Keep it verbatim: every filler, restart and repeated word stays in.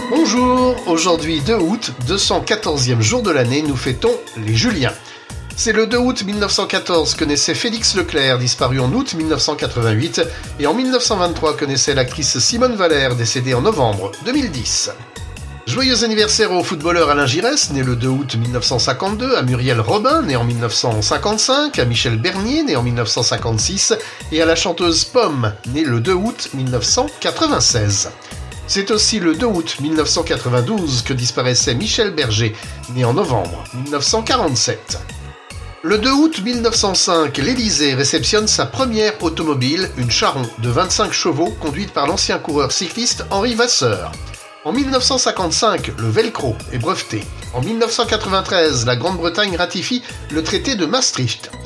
Bonjour, aujourd'hui deux août, deux cent quatorzième jour de l'année, nous fêtons les Juliens. C'est le deux août mille neuf cent quatorze que naissait Félix Leclerc, disparu en août mille neuf cent quatre-vingt-huit, et en mille neuf cent vingt-trois que naissait l'actrice Simone Valère, décédée en novembre deux mille dix. Joyeux anniversaire au footballeur Alain Giresse, né le deux août mille neuf cent cinquante-deux, à Muriel Robin, né en mille neuf cent cinquante-cinq, à Michel Bernier, né en mille neuf cent cinquante-six, et à la chanteuse Pomme, née le deux août mille neuf cent quatre-vingt-seize. C'est aussi le deux août mille neuf cent quatre-vingt-douze que disparaissait Michel Berger, né en novembre mille neuf cent quarante-sept. Le deux août mille neuf cent cinq, l'Élysée réceptionne sa première automobile, une Charon de vingt-cinq chevaux, conduite par l'ancien coureur cycliste Henri Vasseur. En mille neuf cent cinquante-cinq, le velcro est breveté. En mille neuf cent quatre-vingt-treize, la Grande-Bretagne ratifie le traité de Maastricht.